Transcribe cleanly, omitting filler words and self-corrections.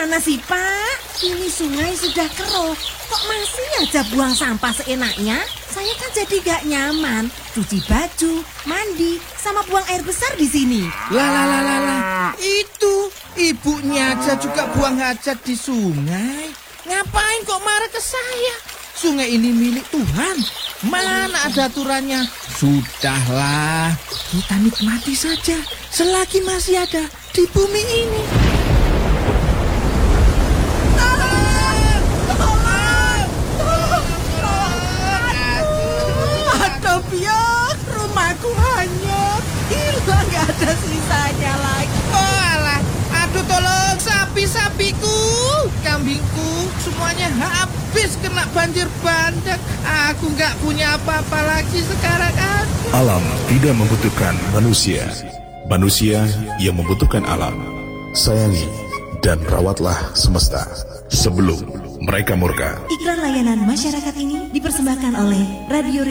Gimana sih Pak? Ini sungai sudah keruh. Kok masih aja buang sampah seenaknya? Saya kan jadi gak nyaman. Cuci baju, mandi, sama buang air besar di sini. Lah. Itu ibunya aja juga buang hajat di sungai. Ngapain kok marah ke saya? Sungai ini milik Tuhan. Mana ada aturannya? Sudahlah, kita nikmati saja selagi masih ada di bumi ini. Aduh biar rumahku hanyut. Hilang gak ada sisanya lagi. Oh alah, aduh tolong sapi-sapiku, kambingku, semuanya habis kena banjir bandang. Aku gak punya apa-apa lagi sekarang. Alam tidak membutuhkan manusia. Manusia yang membutuhkan alam. Sayangi dan rawatlah semesta sebelum mereka murka. Iklan layanan masyarakat ini dipersembahkan oleh Radio